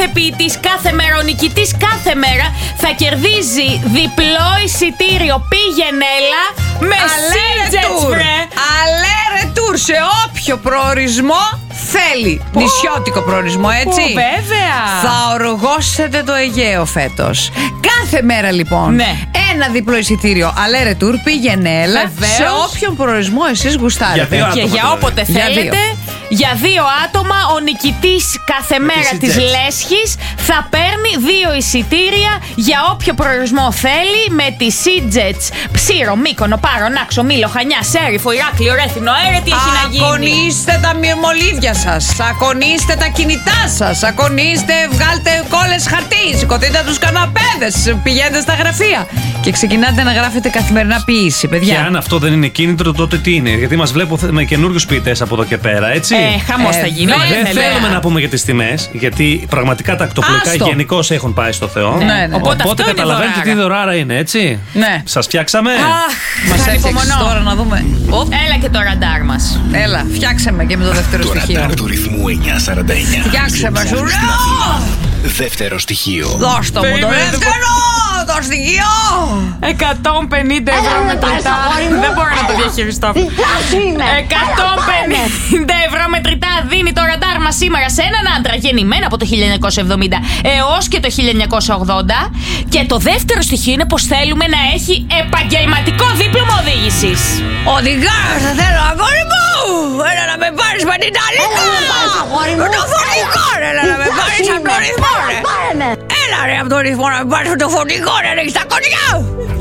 ποιητής κάθε μέρα, ο νικητής κάθε μέρα θα κερδίζει διπλό εισιτήριο πήγαινέλα με Σίτζετς, βρε. Αλέρε τουρ σε όποιο προορισμό θέλει. Νησιώτικο προορισμό, έτσι. Βέβαια. Θα οργώσετε το Αιγαίο φέτος. Κάθε μέρα λοιπόν. Ναι. Ένα διπλό εισιτήριο αλέρε τουρ πήγαινε έλα. Βεβαίως. Σε όποιον προορισμό εσείς γουστάρετε. Και για όποτε θέλετε. Για 2 άτομα, ο νικητής κάθε μέρα της Λέσχης θα παίρνει 2 εισιτήρια για όποιο προορισμό θέλει με τη Σίτζετς, Ψήρο, Μύκονο, Πάρο, Νάξο, Μήλο, Χανιά, Σέριφο, Ηράκλειο, Ρέθινο, τι έχει να γίνει. Ακονίστε τα μολύβια σας, ακονίστε τα κινητά σας, ακονίστε, βγάλτε κόλλες χαρτί, σηκωθείτε τους καναπέδες, πηγαίνετε στα γραφεία και ξεκινάτε να γράφετε καθημερινά ποίηση, παιδιά. Και αν αυτό δεν είναι κίνητρο, τότε τι είναι? Γιατί μας βλέπω με καινούριους ποιητές από εδώ και πέρα, έτσι. Χαμός θα γίνει. Δεν θέλουμε να πούμε για τις τιμές, γιατί πραγματικά τα ακτοπλοϊκά γενικώς έχουν πάει στο Θεό. Ναι. Οπότε καταλαβαίνετε τι δωράρα είναι, έτσι. Ναι. Σας φτιάξαμε. Μας έφτιαξες τώρα να δούμε. Έλα και το ραντάρ μας. Έλα, φτιάξε με και με το δεύτερο στοιχείο. Το ραντάρ του ρυθμού 949. Φτιάξε με, σου λέω. Δεύτερο στοιχείο. Δώστε μου το δεύτερο, το στοιχείο. 150 ευρώ μετρητά. Δεν μπορώ να το διαχειριστώ. 150 ευρώ μετρητά δίνει το ραντάρ μας σήμερα σε έναν άντρα γεννημένο από το 1970 έως και το 1980. Και το δεύτερο στοιχείο είναι πως θέλουμε να έχει επαγγελματικό δίπλωμα οδήγησης. Οδηγά, θα θέλω αγόρι μου. Έλα να με πάρεις με την Ταλίκα. Με το φωνικό, έλα να με πάρεις από το ρυθμό. Έλα ρε από το ρυθμό να με πάρεις με το φωνικό, να ρίξεις τα κονιά.